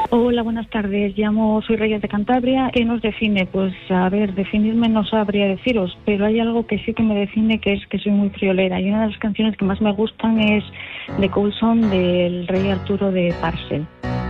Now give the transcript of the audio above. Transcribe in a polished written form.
Hola, buenas tardes. Soy Reyes de Cantabria. ¿Qué nos define? Pues, a ver, definirme no sabría deciros, pero hay algo que sí que me define, que es que soy muy friolera. Y una de las canciones que más me gustan es The Coulson del Rey Arturo de Parcel.